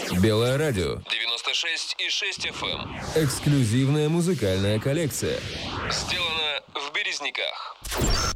Белое радио. 96,6 FM. Эксклюзивная музыкальная коллекция. Сделано в Березниках.